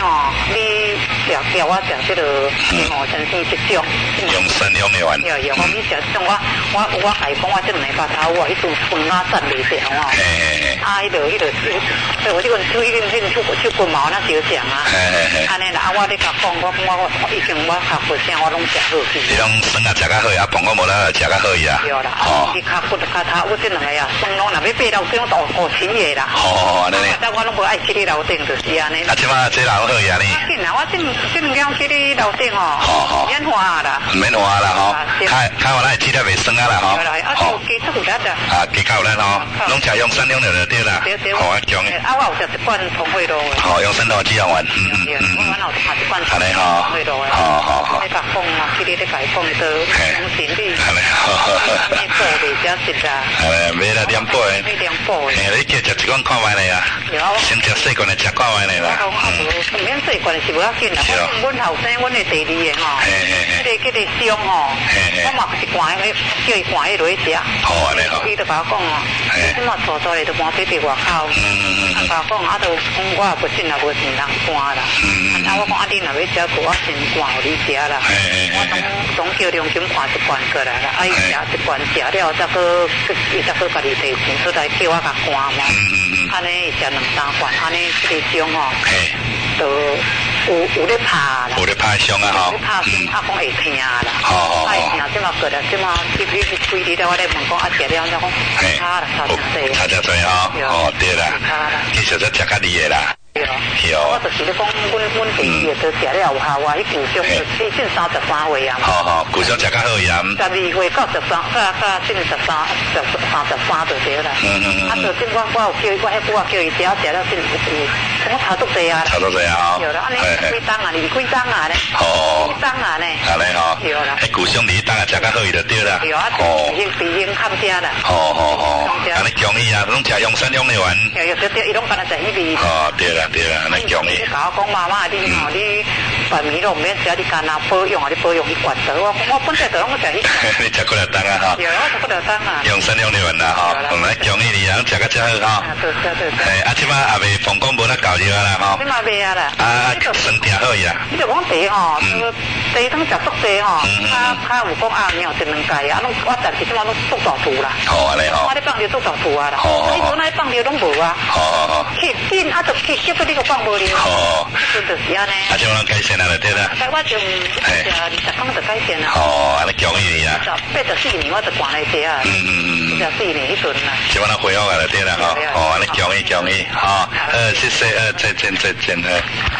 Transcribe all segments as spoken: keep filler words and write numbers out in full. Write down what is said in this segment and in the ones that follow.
吼，你调调我食这个哦，真是这种。 用山用的丸。 有有，我你食这种我我我还讲我这两个头我迄阵分啊站袂掉哦。 嘿嘿嘿。 啊，迄个迄个，所以我这个手已经迄个手手骨毛那少讲啊。 嘿嘿嘿。 安尼啦，啊，我咧甲讲，我我我已经我脚骨声我拢食好去。 你拢酸啊食较好啊，饭我无啦食较好呀。 对啦，哦。你脚骨脚头我这两个啊，酸拢若要爬楼顶都五千个啦。哦，安尼。但我拢无爱去你楼顶，就是安尼。啊， 即马这老好呀你。 紧啊，我这这两样去你楼顶哦，免花啦。免花啦吼，看看我来吃得袂酸啊啦吼。 哦，鸡较有力的。 啊，鸡较有力吼，拢食用山用的就对啦。 对对。 好啊，强的。 啊，我有食一罐通惠路的。好， 用山路只样丸。嗯嗯嗯。 我我有食一罐通惠路的。 好好好。 你甲讲啊，去你咧甲伊讲的都相信你。 安尼好好好。 你补袂食食啦。 哎，买来两补的。 买两补的。 嘿，你加食一罐看卖咧啊。先食细罐的食看卖咧啦。 嗯。免细罐是无要紧啦。阮后生，阮的第二个吼。嘿嘿嘿。迄个迄个伤吼。嘿嘿。我嘛是灌迄，叫伊灌迄落去食。好安尼好。伊就甲我讲哦，你即马做做咧，就搬去伫外口。嗯嗯嗯。啊，甲我讲，啊，就讲我也不信，也无钱人搬啦。嗯嗯。啊，我讲啊，你若要食过，我先灌互你食啦。嘿嘿嘿。我总总叫良心看一罐过来啦，啊，伊食一罐食了，再搁伊再搁家己提钱出来叫我甲灌嘛。嗯嗯嗯。安尼伊食两三罐，安尼这个伤吼。嘿。都有有咧拍啦。有咧拍伤啊吼。有咧拍伤，啊讲会疼啦。好好好。会疼，即马过来，即马去去去规日了，我咧问讲啊，食了，我讲差啦，差真济。差真济吼。哦，对啦。其实都食较厉害啦。是哦。我就是咧讲，阮阮第二个食了有效啊，迄旧伤就近三十三岁啊。好好，旧伤食较好呀。十二岁到十三，到到近十三、十三十三就对啦。嗯嗯嗯。啊，就即我我有叫伊，我迄久啊叫伊食食了近有，我差足济啊啦。差足济啊。对啦，安尼几档啊？二几档啊咧？哦。几档啊咧？安尼吼。对啦。迄旧伤你当啊食较好伊就对啦。对啊，鼻型鼻型看食啦。好好好。安尼强伊啊，拢食用山用的丸。对对对，伊拢干那食迄味。哦，对啦。对啦，安尼强伊。你甲我讲妈妈，你吼你饭米都唔免食，你干那保养啊？你保养去管得我，我本来就拢食迄。你食过来当啊哈？对，我食过来当啊。用山用的丸啦哈，本来强伊哩啊，食个真好哈。对对对。哎，啊，即摆也未放工无咧搞热啦哈。即摆未啊啦。啊，酸甜好伊啊。你就讲茶吼，茶汤食足济吼，较较有讲啊，尿一两界啊，拢我暂时即摆拢足大肚啦。好安尼吼。我咧放着足大肚啊啦。好好好。你本来放着拢无啊。好好好。去紧啊，就去结果你个放无哩。哦。迄阵就是安尼。啊，就咱改善啦，对啦。我就食二十公就改善啦。哦，安尼强伊啊。八十四年我就灌来食啊。嗯嗯嗯。八十四年迄阵啦。即摆咱回复来对啦吼。哦，安尼强伊强伊，好，呃，谢谢，呃，再见再见，呃。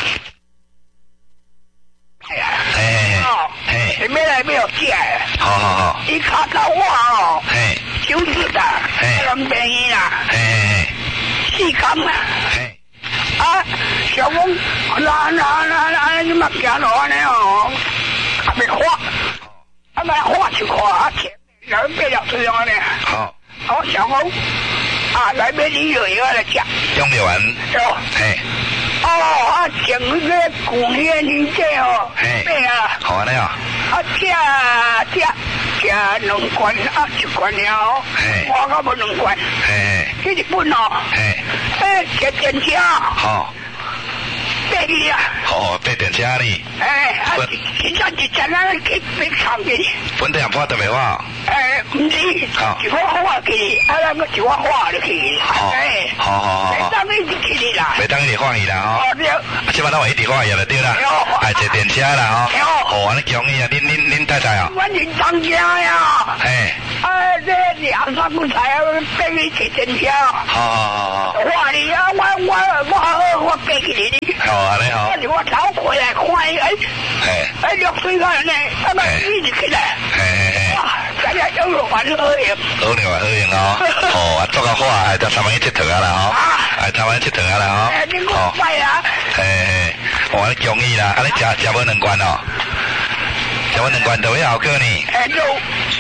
哎呀，哎，哦，嘿，你没来没有进来？好好好。你看到我哦，嘿，就是的，嘿，两便宜啦，嘿嘿嘿，四缸啦，嘿，啊，小翁，那那那那你们讲了安尼哦，还没花，啊，那花就花啊，钱，人别了这样呢。好，好，小翁，啊，来边你有一个来讲，用不完，有，嘿。哦，啊，前个古年年这哦，对啊，好安尼啊，啊，这这这两罐啊，一罐了，我个无两罐，嘿，去日本哦，嘿，哎，这电车，好，对呀，好，对电车哩，哎，啊，现在一阵啊，去去看见，本地人破得未哇？哎，唔是，一块花去，啊，那个一块花就去，哎，好好好，袂当你去你啦，袂当你放伊啦吼，哦对，啊，即摆咱话一直放伊就对啦，哎，坐电车啦吼，哦，安尼强伊啊，恁恁恁太太啊，我是当家呀，哎，哎，这两三不才啊，陪你坐电车，好好好好，话你啊，我我我我陪去你，好安尼好，我早回来看伊，哎，哎，哎，六岁个呢，啊，那一直起来，嘿嘿嘿，哇。大家有有玩好用，好用啊好用哦！哦，啊做个花，还到台湾去佚佗啊啦吼，哎台湾佚佗啊啦吼，哎你讲快啊！嘿嘿，我咧强伊啦，啊你食食无两罐哦，食无两罐就要后课呢。哎有，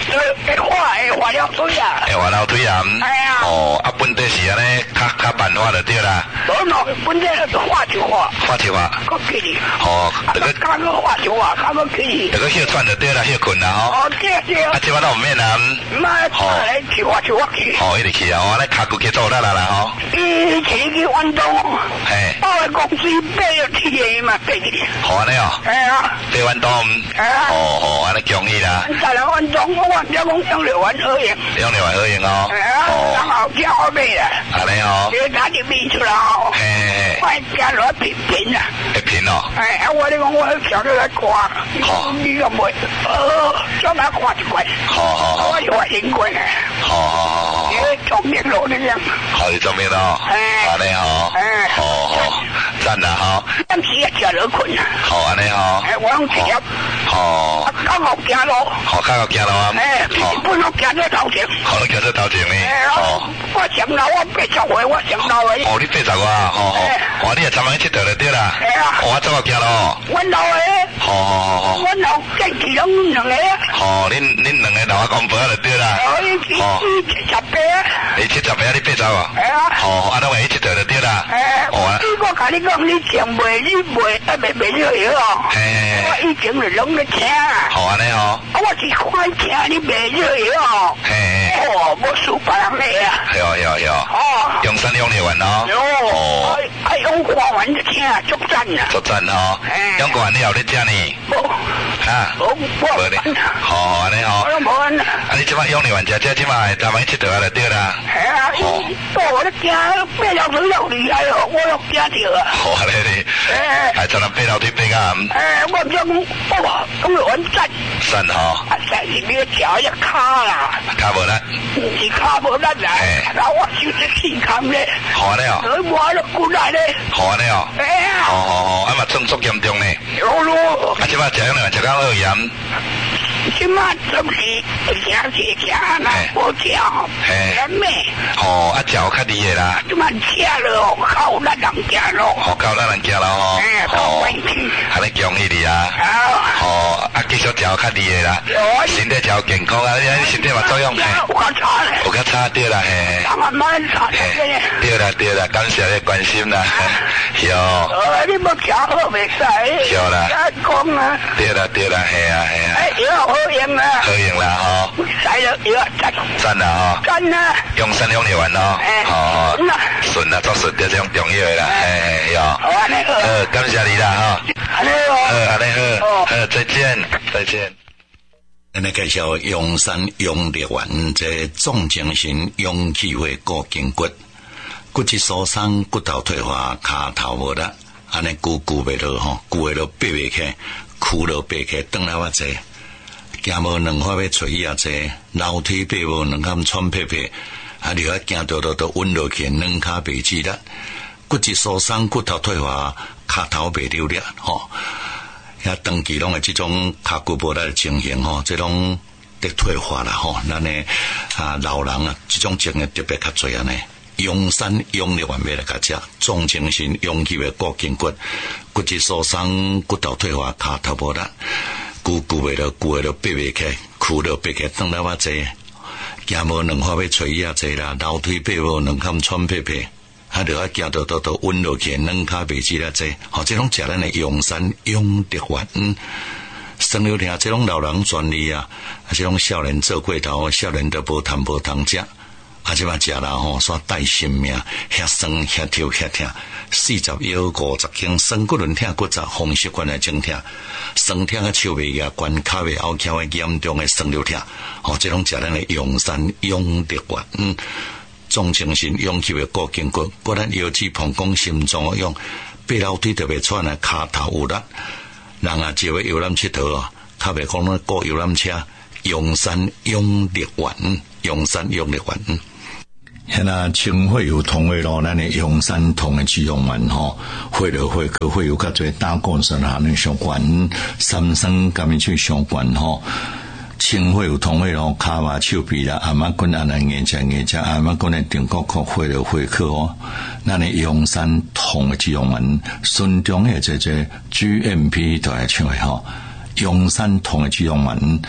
会化会化了腿啊， 会化了腿啊。 哎呀。 哦，啊，本地是安尼，较较办法就对啦。 无喏，本地就化就化。 化就化。 个起哩。 哦，这个。 加个化就化，加个起哩。 这个歇喘就对啦，歇困啦吼。 哦，对对。 啊，即摆都唔免啦。 妈，来去化就化去。 哦，一直去啊，我来脚骨去做啦啦啦吼。 伊去去运动。 嘿。 我的公司买了铁的嘛，买去。 好安尼哦。 哎呀。 买运动。 哎呀。 哦哦，安尼恭喜啦。 再来运动，我我只讲用了玩好用。 用了玩好用哦。 哎呀。哦。然后叫我买啦。 安尼哦。 你拿啲米出来哦。 嘿嘿。 快加落平平啊。 一平哦。 哎，我你讲我晓得来看。好。你个妹，呃，叫他看一块。 好好好。 我有英过呢。 好好好好。 你中面路那样。 好，你中面咯。哎。安尼哦。哎。好好。赞啦哈。 咱时也食落困啊。 好安尼哦。 哎，我用吃。 好。 刚好行路。 好，刚好行路啊。 哎，本来行在头前。 好，你行在头前呢。 哦。我上老我八十岁，我上老的。 哦，你八十岁啊？好好。哇，你也专门去佚佗就对啦。 哎呀。 我怎么行路？ 阮老的。 好好好好。 阮老跟其中两个。 哦，恁恁两个老阿公婆就对啦。 哦，伊七七十八。 你七十八，你八十啊？ 哎呀。 哦，啊，拢会去佚佗就对啦。 哎。哦。我甲你讲，你上袂，你袂，啊袂袂了药哦。嘿。我以前就拢咧听。 好安尼哦。 啊，我是看听你袂了药哦。嘿。哦，我输别人咧啊。 有有有。哦。用心用力玩哦。 哦。哎，用看完就听，足赞啊。 足赞哦。哎。用看你有咧食呢？ 无。 啊。 无无咧。 好安尼哦。 我无安。 啊，你即摆用力玩食，这即摆专门去佚佗就对啦。 系啊。哦。我咧惊爬楼梯又厉害哦，我又惊着啊。 好安尼哩。哎。还才能爬楼梯爬啊？ 哎，我唔想讲，哇，咁就稳站。 站吼。 啊，站是你个脚一卡啦。 卡无力。 是卡无力啦。哎。然后我手只气康咧。好安尼哦。佢摸到骨来咧。 好安尼哦。哎呀。好好好，啊嘛症状严重呢。 有咯。啊， 即摆食两食到二盐。 即摆就是行是行啦，无食吼。嘿。咩？ 哦，啊，食较厉害啦。 即摆吃咯，靠咱人食咯。 哦，靠咱人食咯吼。哎， 好。 安尼恭喜你啊！哦，啊，继续食较厉害啦。身体较健康啊，你身体嘛作用嘿。有较差咧。有较差对啦嘿。慢慢差咧。对啦对啦，感谢你关心啦。有。哦，你要吃好袂使。有啦。讲啊。对啦对啦，系啊系啊。哎，药好用啊。好用啦吼。使了药赞。赞啦吼。赞啊。用心用力玩咯。哎。好。顺啊。顺啊，做顺着这种重要的啦。哎哎有。好安尼好。呃，感谢你啦哈。安尼好。呃，安尼好。呃，再见，再见。咱来介绍阳山阳力丸，这重精神阳气会固筋骨，骨质疏松、骨头退化、骹头无力，安尼久久袂落吼，久会落爬袂起，屈落爬起，转来我坐，行无两块要找伊也坐，楼梯爬无两坎喘屁屁，啊，你啊行到到到稳落去，两骹袂直力，骨质疏松、骨头退化、骹头袂流力，吼。遐长期拢会即种骹骨无力的情形吼，即种得退化啦吼。咱的啊老人啊，即种情形特别较侪安尼。阳山阳力丸要来甲食，重精神、阳气的固筋骨，骨质疏松、骨头退化、骹头无力，久久袂落，久会落爬袂起，屈落爬起，转来我坐，行无两块要找伊啊坐啦，楼梯爬无两坎喘屁屁。啊，就啊行到到到稳落去，两骹袂直啦坐，吼，即种食咱的阳山阳力丸，生了听，即种老人专利啊，啊，即种少年做过头，少年都无通无通食，啊，即摆食啦吼，煞带性命，遐酸遐跳遐疼，四十腰五十轻，酸骨轮疼骨折，风湿关节肿疼，酸疼啊手袂牙关，骹袂拗翘的严重的酸了疼，吼，即种食咱的阳山阳力丸。重精神、阳气的固筋骨，不然腰子膀胱、心脏的用，爬楼梯特别喘啊，骹头有力。人啊，只会游览佚佗啊，较袂讲那过游览车。阳山阳力丸，阳山阳力丸。现在清血有通血咯，咱的阳山通的止痛丸吼，血了血可会有较侪胆固醇啊，那相关，三酸甘味去相关吼。清血有通血咯，骹麻手臂啦，阿妈滚阿来眼只眼只，阿妈滚来顶骨壳血了血可哦。咱的阳山通的止痛丸，顺中的这这 G M P 都来唱的吼。阳山通的止痛丸，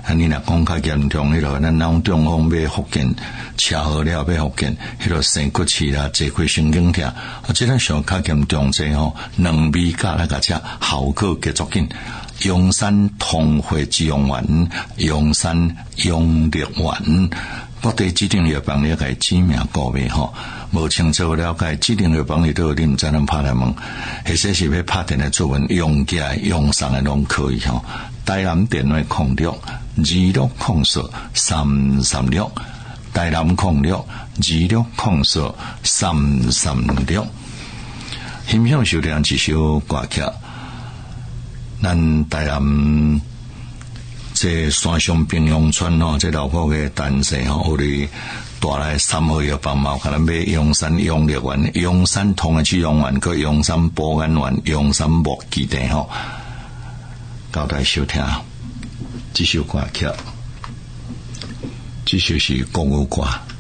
啊，你若讲较严重迄落，咱脑中风要复健，车祸了要复健，迄落肾骨刺啦、坐开神经痛，啊，即咱上较严重者吼，两味加那个只效果加足紧。用山通血止痛丸，用山用力丸，各地指定药房了解知名个别吼，无清楚了解指定药房里都有，你毋知能拍来问，或者是要拍电来做文用起来用上的拢可以吼。台南电话空六二六空四三三六，台南空六二六空四三三六。欣赏收听一首歌曲。咱台南这山上平阳村吼，这老婆嘅单身吼，有哩带来三号药房嘛，可能买阳山阳力丸、阳山通嘅止痛丸、佮阳山保肝丸、阳山木基地吼，交代收听这首歌曲，这首是国语歌。